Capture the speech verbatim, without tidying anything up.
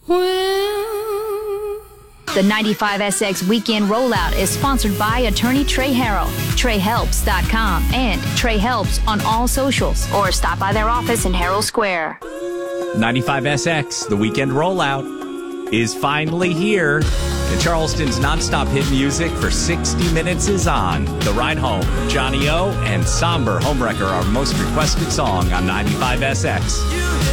The ninety-five S X Weekend Rollout is sponsored by attorney Trey Harrell, Trey Helps dot com, and Trey Helps on all socials, or stop by their office in Herald Square. ninety-five S X, the Weekend Rollout, is finally here. And Charleston's nonstop hit music for sixty minutes is on. The Ride Home, Johnny O, and Somber Homewrecker, our most requested song on ninety-five S X.